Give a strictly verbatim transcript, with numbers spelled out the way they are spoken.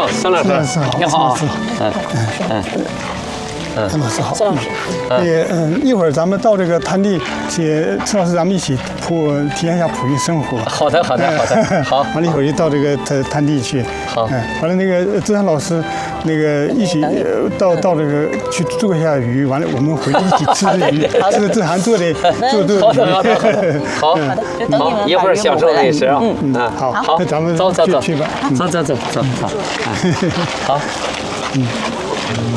好，孙老师，你好。嗯嗯嗯， 陈老师好。 孙老师， 那个嗯，一会儿咱们到这个滩地去，陈老师咱们一起普体验一下普运生活。 好的，好的，好的，好。 完了一会儿就到这个滩滩地去。 好。 嗯，完了那个周山老师，那个一起到到这个去做一下鱼，完了我们回去一起吃这鱼，吃这韩做的做做鱼。 好的，好的，好， 好的，就等你们一会儿享受美食啊。嗯嗯，好， 好， 那咱们走走走去吧。 走走走走走，好，好，嗯。